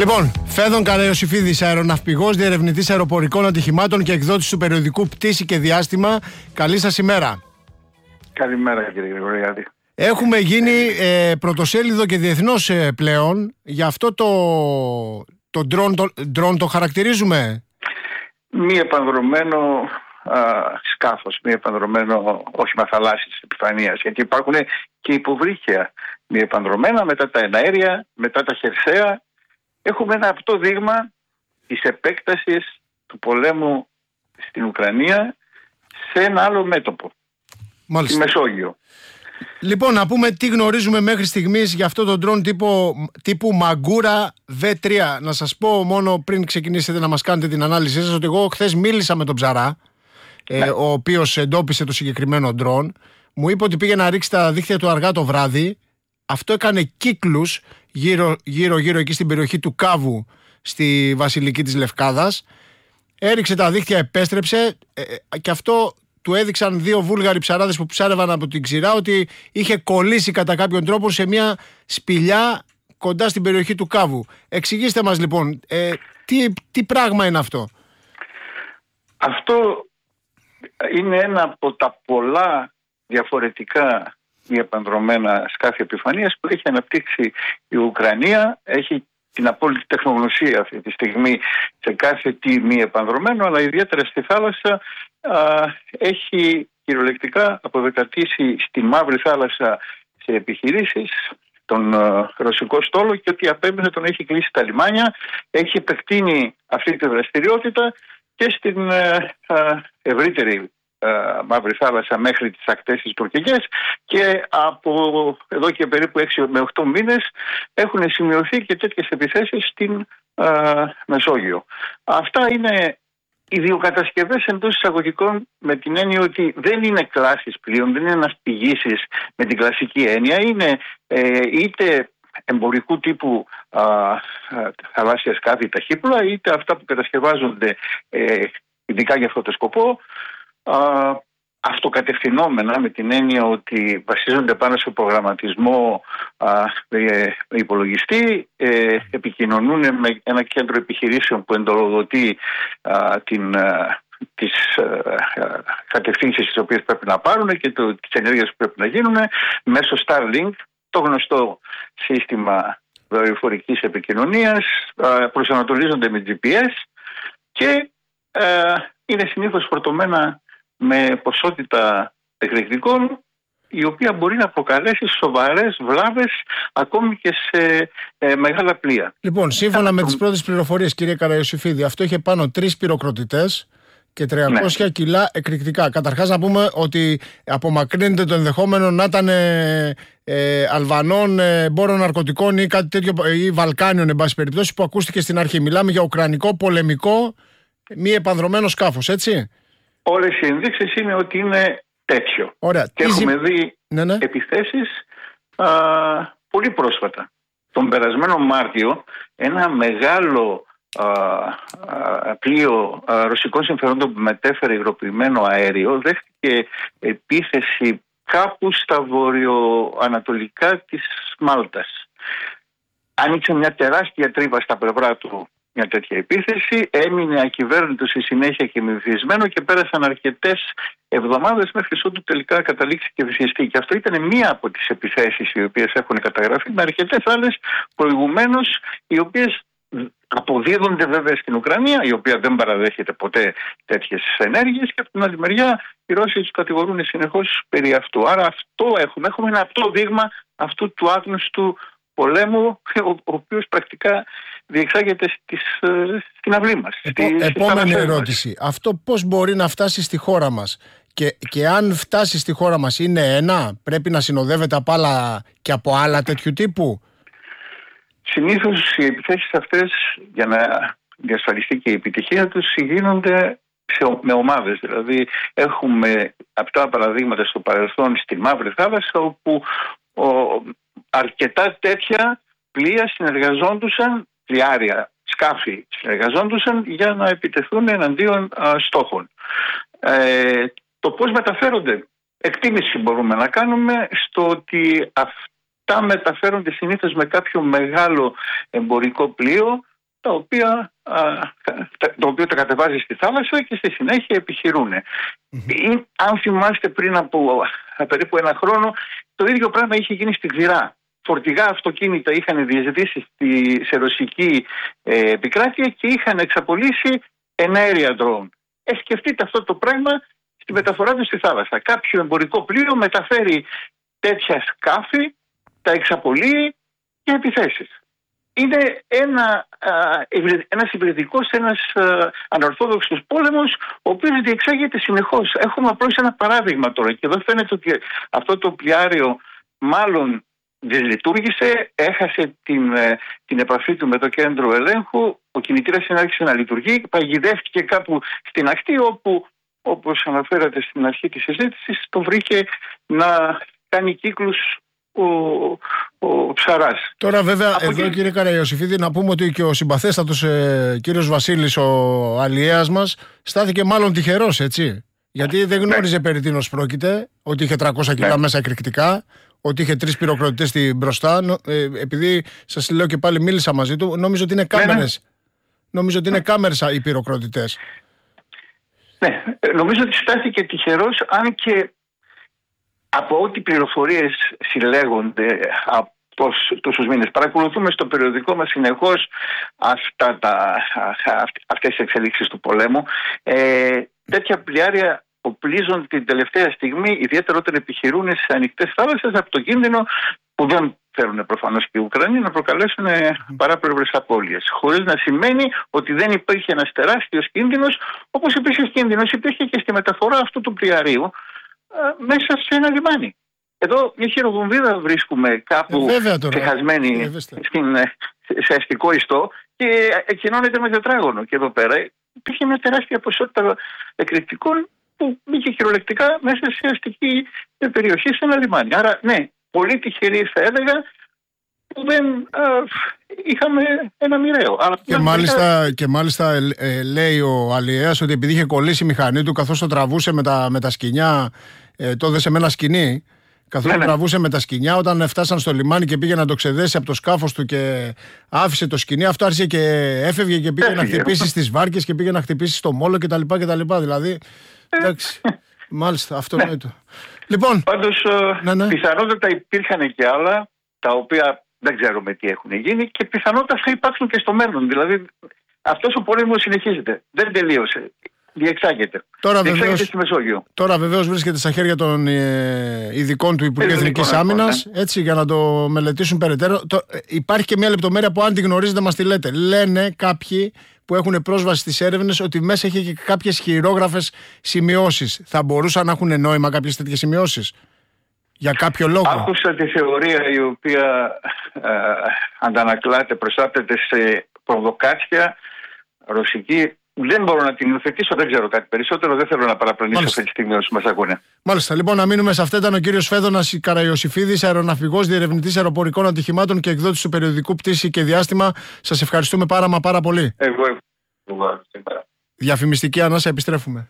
Λοιπόν, Φέδων Καραϊωσηφίδης, αεροναυπηγός, διερευνητής αεροπορικών ατυχημάτων και εκδότης του περιοδικού Πτήση και Διάστημα. Καλή σας ημέρα. Καλημέρα, κύριε Γρηγοριάδη. Έχουμε γίνει πρωτοσέλιδο και διεθνώς πλέον. Γι' αυτό το drone το χαρακτηρίζουμε. Μη επανδρωμένο σκάφος, μη επανδρωμένο όχημα θαλάσσης επιφανείας. Γιατί υπάρχουν και υποβρύχια μη επανδρωμένα, μετά τα εναέρια, μετά τα χερσαία. Έχουμε ένα απτό δείγμα της επέκτασης του πολέμου στην Ουκρανία σε ένα άλλο μέτωπο. Μάλιστα. Στη Μεσόγειο. Λοιπόν, να πούμε τι γνωρίζουμε μέχρι στιγμής για αυτό το drone τύπου Μαγκούρα V3. Να σας πω μόνο πριν ξεκινήσετε να μας κάνετε την ανάλυση σας ότι εγώ χθες μίλησα με τον Ψαρά, ο οποίος εντόπισε το συγκεκριμένο drone. Μου είπε ότι πήγε να ρίξει τα δίχτυα του αργά το βράδυ. Αυτό έκανε κύκλους γύρω εκεί στην περιοχή του Κάβου, στη Βασιλική της Λευκάδας. Έριξε τα δίχτυα, επέστρεψε και αυτό του έδειξαν δύο Βούλγαροι ψαράδες που ψάρευαν από την ξηρά ότι είχε κολλήσει κατά κάποιον τρόπο σε μια σπηλιά κοντά στην περιοχή του Κάβου. Εξηγήστε μας λοιπόν, τι πράγμα είναι αυτό? Αυτό είναι ένα από τα πολλά διαφορετικά μη επανδρωμένα σκάφη επιφανείας που έχει αναπτύξει η Ουκρανία. Έχει την απόλυτη τεχνογνωσία αυτή τη στιγμή σε κάθε τι μη επανδρωμένο, αλλά ιδιαίτερα στη θάλασσα έχει κυριολεκτικά αποδεκατήσει στη Μαύρη Θάλασσα σε επιχειρήσεις τον ρωσικό στόλο και ότι απέμπαινε τον έχει κλείσει τα λιμάνια. Έχει επεκτείνει αυτή τη δραστηριότητα και στην ευρύτερη Μαύρη Θάλασσα μέχρι τις ακτές της τουρκικές και από εδώ και περίπου 6 με 8 μήνες έχουν σημειωθεί και τέτοιες επιθέσεις στην Μεσόγειο. Αυτά είναι ιδιοκατασκευές εντός εισαγωγικών με την έννοια ότι δεν είναι κλάσεις πλοίων, δεν είναι ναυπηγήσεις με την κλασική έννοια, είναι είτε εμπορικού τύπου θαλάσσια σκάφη ταχύπλοα, είτε αυτά που κατασκευάζονται ειδικά για αυτό το σκοπό, αυτοκατευθυνόμενα με την έννοια ότι βασίζονται πάνω σε προγραμματισμό υπολογιστή, επικοινωνούν με ένα κέντρο επιχειρήσεων που εντολογοδοτεί τις κατευθύνσεις τις οποίες πρέπει να πάρουν και τις ενέργειες που πρέπει να γίνουν μέσω Starlink, το γνωστό σύστημα δορυφορικής επικοινωνίας, προσανατολίζονται με GPS και είναι συνήθως φορτωμένα με ποσότητα εκρηκτικών η οποία μπορεί να προκαλέσει σοβαρές βλάβες ακόμη και σε μεγάλα πλοία. Λοιπόν, σύμφωνα με τις πρώτες πληροφορίες, κύριε Καραϊωσηφίδη, αυτό είχε πάνω 3 πυροκροτητές και 300 κιλά εκρηκτικά. Καταρχάς να πούμε ότι απομακρύνεται το ενδεχόμενο να ήταν Αλβανών εμπόρων ναρκωτικών ή κάτι τέτοιο, ή Βαλκάνιων εν πάση περιπτώσει, που ακούστηκε στην αρχή. Μιλάμε για ουκρανικό πολεμικό μη επανδρωμένο σκάφος, έτσι? Όλες οι ενδείξεις είναι ότι είναι τέτοιο. Ωραία. Και έχουμε δει επιθέσεις πολύ πρόσφατα. Τον περασμένο Μάρτιο ένα μεγάλο πλοίο ρωσικών συμφερόντων που μετέφερε υγροποιημένο αέριο δέχτηκε επίθεση κάπου στα βορειοανατολικά της Μάλτας. Άνοιξε μια τεράστια τρύπα στα πλευρά του μια τέτοια επίθεση, έμεινε ακυβέρνητο στη συνέχεια και μυθισμένο και πέρασαν αρκετές εβδομάδες μέχρι ότου τελικά καταλήξει και βυθιστεί. Και αυτό ήταν μία από τις επιθέσεις οι οποίες έχουν καταγραφεί, με αρκετές άλλες προηγουμένως, οι οποίες αποδίδονται βέβαια στην Ουκρανία, η οποία δεν παραδέχεται ποτέ τέτοιες ενέργειες, και από την άλλη μεριά οι Ρώσοι τους κατηγορούν συνεχώς περί αυτού. Άρα αυτό έχουμε ένα απτό δείγμα αυτού του άγνωστου πολέμου, ο οποίος πρακτικά διεξάγεται στην αυλή μας. Επόμενη ερώτηση. Αυτό πώς μπορεί να φτάσει στη χώρα μας? Και αν φτάσει στη χώρα μας, είναι πρέπει να συνοδεύεται από άλλα τέτοιου τύπου? Συνήθως οι επιθέσεις αυτές, για να διασφαλιστεί και η επιτυχία τους, γίνονται με ομάδες. Δηλαδή έχουμε αυτά παραδείγματα στο παρελθόν στη Μαύρη Θάλασσα, όπου αρκετά τέτοια πλοία συνεργαζόντουσαν, πλοιάρια, σκάφη συνεργαζόντουσαν για να επιτεθούν εναντίον στόχων. Το πώς μεταφέρονται, εκτίμηση μπορούμε να κάνουμε στο ότι αυτά μεταφέρονται συνήθως με κάποιο μεγάλο εμπορικό πλοίο, το οποίο τα κατεβάζει στη θάλασσα και στη συνέχεια επιχειρούν. Αν θυμάστε, πριν από περίπου ένα χρόνο, το ίδιο πράγμα είχε γίνει στη Γδυρά. Φορτηγά αυτοκίνητα είχαν διεισδύσει σε ρωσική επικράτεια και είχαν εξαπολύσει εναέρια ντρόουν. Σκεφτείτε αυτό το πράγμα στη μεταφορά του στη θάλασσα. Κάποιο εμπορικό πλοίο μεταφέρει τέτοια σκάφη, τα εξαπολύει και επιθέσεις. Είναι ένας υβριδικός, ένας ανορθόδοξος πόλεμος, ο οποίος διεξάγεται συνεχώς. Έχουμε απλώς ένα παράδειγμα τώρα, και εδώ φαίνεται ότι αυτό το πλοιάριο μάλλον δυσλειτουργήσε, έχασε την επαφή του με το κέντρο ελέγχου, ο κινητήρας άρχισε να λειτουργεί, παγιδεύτηκε κάπου στην ακτή, όπου, όπως αναφέρατε στην αρχή της συζήτησης, το βρήκε να κάνει κύκλους ο Ψαράς. Τώρα βέβαια εδώ κύριε Καραϊωσήφιδη, να πούμε ότι και ο συμπαθέστατος κύριος Βασίλης, ο αλλιέας μας, στάθηκε μάλλον τυχερός, έτσι. Γιατί δεν γνώριζε περί τίνος πρόκειται, ότι είχε 300 κιλά μέσα εκρηκτικά, ότι είχε 3 πυροκροτητές μπροστά. Επειδή σας λέω και πάλι μίλησα μαζί του, νόμιζω ότι είναι κάμερες. Νομίζω ότι είναι κάμερες οι πυροκροτητές. Ναι, νομίζω ότι στάθηκε τυχερός, αν και από ό,τι πληροφορίες συλλέγονται από τόσους μήνες. Παρακολουθούμε στο περιοδικό μας συνεχώς αυτές τις εξελίξεις του πολέμου. Τέτοια πλοιάρια οπλίζονται την τελευταία στιγμή, ιδιαίτερα όταν επιχειρούν σε ανοιχτές θάλασσες, από το κίνδυνο που δεν θέλουν προφανώς και οι Ουκρανοί να προκαλέσουν παράπλευρες απώλειες. Χωρίς να σημαίνει ότι δεν υπήρχε ένας τεράστιος κίνδυνος, όπως επίσης κίνδυνος υπήρχε και στη μεταφορά αυτού του πλοιαρίου μέσα σε ένα λιμάνι. Εδώ μια χειροβομβίδα βρίσκουμε κάπου ξεχασμένη σε αστικό ιστό και εκκοινώνεται με τετράγωνο. Και εδώ πέρα υπήρχε μια τεράστια ποσότητα εκρηκτικών που μπήκε κυριολεκτικά μέσα σε αστική περιοχή, σε ένα λιμάνι. Άρα, ναι, πολύ τυχεροί θα έλεγα που δεν είχαμε ένα μοιραίο. Και μάλιστα λέει ο αλλιέας ότι επειδή είχε κολλήσει η μηχανή του καθώς το τραβούσε με τα σκοινιά, το έδεσε με ένα σκοινί. Καθώς τραβούσε με τα σκοινιά, όταν φτάσαν στο λιμάνι και πήγε να το ξεδέσει από το σκάφος του και άφησε το σκοινί, αυτό άρχισε και έφευγε και πήγε να χτυπήσει στις βάρκες και πήγε να χτυπήσει στο μόλο κτλ. Δηλαδή, εντάξει, μάλιστα, αυτονόητο. Λοιπόν, πάντως, πιθανότατα υπήρχαν και άλλα, τα οποία δεν ξέρουμε τι έχουν γίνει και πιθανότατα θα υπάρξουν και στο μέλλον. Δηλαδή, αυτός ο πόλεμος συνεχίζεται, δεν τελείωσε. Διεξάγεται στη Μεσόγειο. Τώρα βεβαίως βρίσκεται στα χέρια των ειδικών του Υπουργείου Εθνικής Άμυνας, έτσι, για να το μελετήσουν περαιτέρω. Υπάρχει και μια λεπτομέρεια που αν τη γνωρίζετε μας τη λέτε. Λένε κάποιοι που έχουν πρόσβαση στις έρευνες ότι μέσα έχει και κάποιες χειρόγραφες σημειώσεις. Θα μπορούσαν να έχουν νόημα κάποιες τέτοιες σημειώσεις? Για κάποιο λόγο? Άκουσα τη θεωρία η οποία αντανακλάται, προστάτεται σε προβοκάτσια ρωσική. Δεν μπορώ να την υιοθετήσω, δεν ξέρω κάτι περισσότερο. Δεν θέλω να παραπλανήσω αυτή τη στιγμή όσοι μας ακούνε. Μάλιστα. Λοιπόν, να μείνουμε σε αυτά. Ήταν ο κύριος Φέδωνας Καραϊωσήφιδης, αεροναυπηγός, διερευνητής αεροπορικών ατυχημάτων και εκδότης του περιοδικού Πτήση και Διάστημα. Σας ευχαριστούμε πάρα πολύ. Εγώ. Διαφημιστική ανάσα, επιστρέφουμε.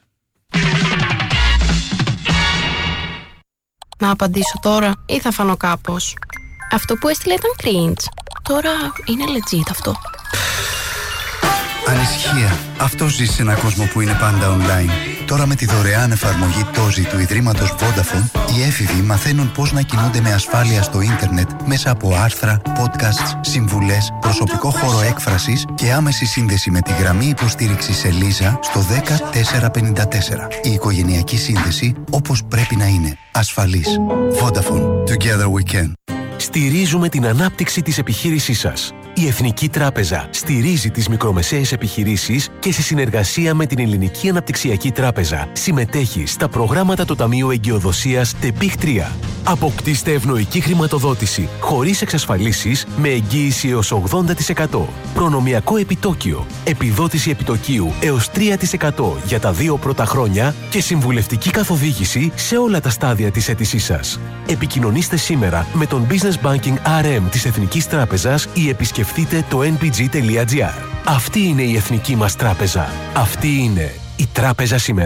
Να απαντήσω τώρα ή θα φανώ κάπως? Αυτό που έστειλε ήταν cringe. Τώρα είναι legit αυτό. Ανησυχία. Αυτό ζει σε έναν κόσμο που είναι πάντα online. Τώρα με τη δωρεάν εφαρμογή Tozi του Ιδρύματος Vodafone, οι έφηβοι μαθαίνουν πώς να κινούνται με ασφάλεια στο ίντερνετ μέσα από άρθρα, podcasts, συμβουλές, προσωπικό χώρο έκφρασης και άμεση σύνδεση με τη γραμμή υποστήριξης Ελίζα στο 10454. Η οικογενειακή σύνδεση όπως πρέπει να είναι. Ασφαλής. Vodafone. Together we can. Στηρίζουμε την ανάπτυξη της επιχείρησής σας. Η Εθνική Τράπεζα στηρίζει τις μικρομεσαίες επιχειρήσεις και σε συνεργασία με την Ελληνική Αναπτυξιακή Τράπεζα συμμετέχει στα προγράμματα του Ταμείου Εγκυοδοσίας ΤΕΠΙΧ 3. Αποκτήστε ευνοϊκή χρηματοδότηση χωρίς εξασφαλίσεις με εγγύηση έως 80%. Προνομιακό επιτόκιο, επιδότηση επιτοκίου έως 3% για τα 2 πρώτα χρόνια και συμβουλευτική καθοδήγηση σε όλα τα στάδια της αίτησής σας. Επικοινωνήστε σήμερα με τον Business Banking RM της Εθνικής Τράπεζας ή επισκεφτείτε το npg.gr. Αυτή είναι η εθνική μας τράπεζα. Αυτή είναι η τράπεζα σήμερα.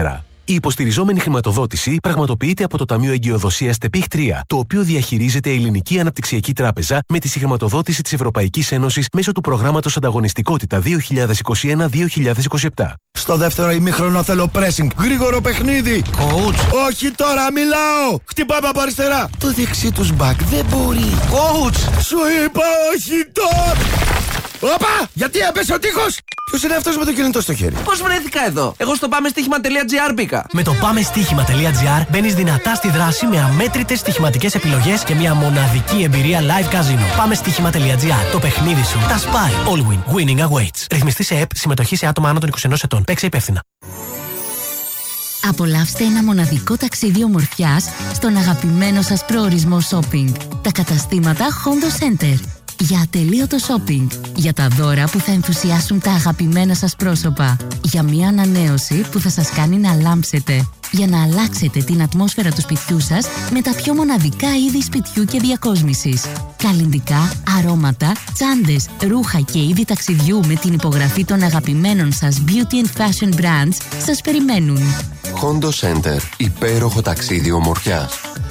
Η υποστηριζόμενη χρηματοδότηση πραγματοποιείται από το Ταμείο Εγκυοδοσίας ΤΕΠΙΧ 3, το οποίο διαχειρίζεται η Ελληνική Αναπτυξιακή Τράπεζα με τη συγχρηματοδότηση της Ευρωπαϊκής Ένωσης μέσω του προγράμματος Ανταγωνιστικότητα 2021-2027. Στο δεύτερο ημίχρονο θέλω pressing. Γρήγορο παιχνίδι. Coach. Όχι τώρα, μιλάω. Χτυπάμε από αριστερά. Το δεξί τους μπακ δεν μπορεί. Coach. Σου είπα όχι τώρα. Όπα! Γιατί έπεσε ο τείχος! Ποιος είναι αυτός με το κινητό στο χέρι? Πώς βρέθηκα εδώ? Εγώ στο πάμεστοίχημα.gr μπήκα. Με το πάμεστοίχημα.gr μπαίνεις δυνατά στη δράση με αμέτρητες στοιχηματικές επιλογές και μια μοναδική εμπειρία live casino. Πάμεστοίχημα.gr. Το παιχνίδι σου τα σπάει. All win. Winning awaits. Ρυθμιστή σε ΕΠ. Συμμετοχή σε άτομα άνω των 21 ετών. Παίξε υπεύθυνα. Απολαύστε ένα μοναδικό ταξίδι ομορφιάς στον αγαπημένο σας προορισμό shopping. Τα καταστήματα Hondo Center. Για ατελείωτο shopping. Για τα δώρα που θα ενθουσιάσουν τα αγαπημένα σας πρόσωπα. Για μια ανανέωση που θα σας κάνει να λάμψετε. Για να αλλάξετε την ατμόσφαιρα του σπιτιού σας με τα πιο μοναδικά είδη σπιτιού και διακόσμησης. Καλλυντικά, αρώματα, τσάντες, ρούχα και είδη ταξιδιού με την υπογραφή των αγαπημένων σας beauty and fashion brands σας περιμένουν. Hondo Center. Υπέροχο ταξίδι ομορφιάς.